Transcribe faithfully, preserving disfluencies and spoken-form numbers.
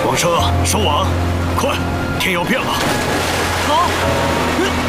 装车收网，快，天要变了。 好。